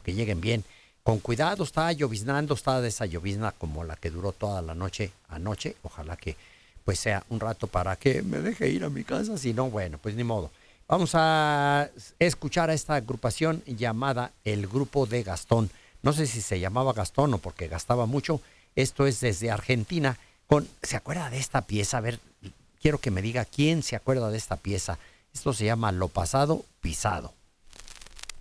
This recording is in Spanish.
que lleguen bien. Con cuidado, está lloviznando, está de esa llovizna como la que duró toda la noche anoche. Ojalá que pues sea un rato para que me deje ir a mi casa, si no, bueno, pues ni modo. Vamos a escuchar a esta agrupación llamada El Grupo de Gastón. No sé si se llamaba Gastón o porque gastaba mucho. Esto es desde Argentina. ¿Se acuerda de esta pieza? A ver, quiero que me diga quién se acuerda de esta pieza. Esto se llama Lo Pasado Pisado.